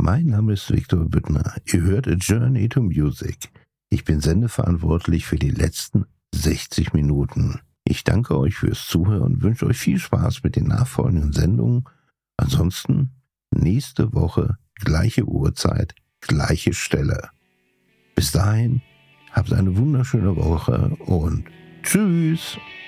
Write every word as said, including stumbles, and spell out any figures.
Mein Name ist Viktor Büttner. Ihr hört A Journey to Music. Ich bin sendeverantwortlich für die letzten sechzig Minuten. Ich danke euch fürs Zuhören und wünsche euch viel Spaß mit den nachfolgenden Sendungen. Ansonsten nächste Woche, gleiche Uhrzeit, gleiche Stelle. Bis dahin, habt eine wunderschöne Woche und tschüss!